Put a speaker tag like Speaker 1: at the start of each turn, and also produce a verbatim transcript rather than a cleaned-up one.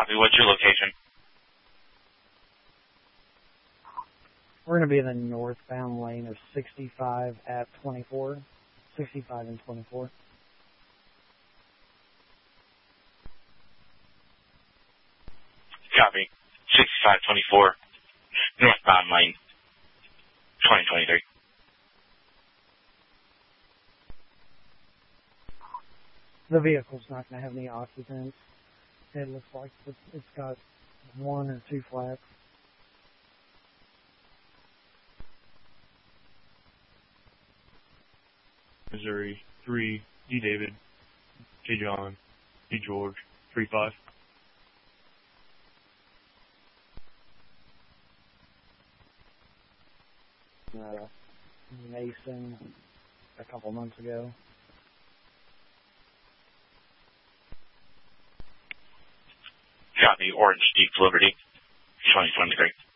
Speaker 1: Copy. What's your location?
Speaker 2: We're going to be in the northbound lane of sixty-five at twenty-four. sixty-five and twenty-four.
Speaker 1: Copy. sixty-five twenty-four, northbound lane, twenty twenty-three.
Speaker 2: The vehicle's not going to have any occupants. It looks like it's got one or two flats.
Speaker 3: Missouri, three, D. David, J. John, D. George, three five.
Speaker 2: Uh, Mason a couple months ago.
Speaker 1: Copy. Orange Deep Liberty, twenty twenty-three.